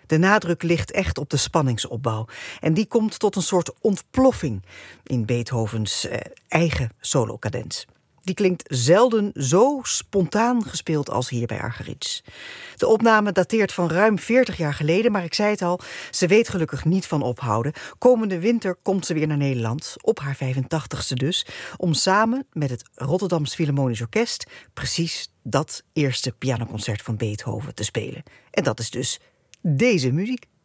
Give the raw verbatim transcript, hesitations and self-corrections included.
De nadruk ligt echt op de spanningsopbouw. En die komt tot een soort ontploffing in Beethovens eh, eigen solocadens. Die klinkt zelden zo spontaan gespeeld als hier bij Argerich. De opname dateert van ruim veertig jaar geleden, maar ik zei het al, ze weet gelukkig niet van ophouden. Komende winter komt ze weer naar Nederland, op haar vijfentachtigste dus, om samen met het Rotterdams Philharmonisch Orkest precies dat eerste pianoconcert van Beethoven te spelen. En dat is dus deze muziek.